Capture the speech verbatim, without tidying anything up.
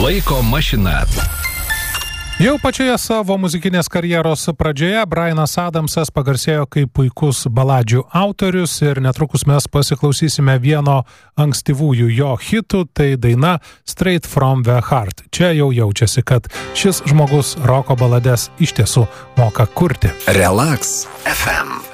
Laiko mašina. Jau pačioje savo muzikinės karjeros pradžioje Bryanas Adamsas pagarsėjo kaip puikus baladžių autorius ir netrukus mes pasiklausysime vieno ankstyvųjų jo hitų, tai daina Straight from the Heart. Čia jau jaučiasi, kad šis žmogus roko balades iš tiesų moka kurti. Relax F M.